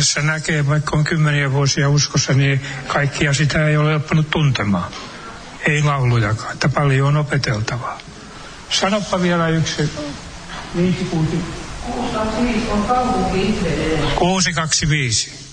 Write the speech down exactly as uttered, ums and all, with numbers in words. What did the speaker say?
tässä näkee, vaikka on kymmeniä vuosia uskossa, niin kaikkia sitä ei ole oppinut tuntemaan. Ei laulujakaan, että paljon on opeteltavaa. Sanoppa vielä yksi. Viisi, kuusi. Kuusi, kaksi, viisi on kaupunki itselleen. Kuusi, kaksi, viisi.